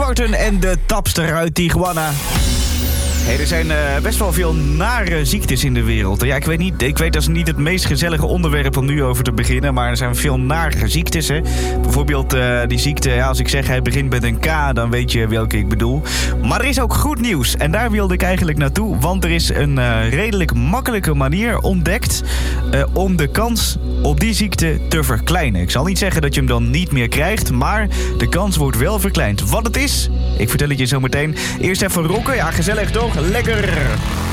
Martin en de tapster uit Tijuana. Hey, er zijn best wel veel nare ziektes in de wereld. Ja, ik weet dat is niet het meest gezellige onderwerp om nu over te beginnen, maar er zijn veel nare ziektes, hè. Bijvoorbeeld die ziekte, als ik zeg hij begint met een K, dan weet je welke ik bedoel. Maar er is ook goed nieuws en daar wilde ik eigenlijk naartoe, want er is een redelijk makkelijke manier ontdekt om de kans op die ziekte te verkleinen. Ik zal niet zeggen dat je hem dan niet meer krijgt, maar de kans wordt wel verkleind. Wat het is, ik vertel het je zo meteen. Eerst even rocken, ja gezellig toch? Lekker!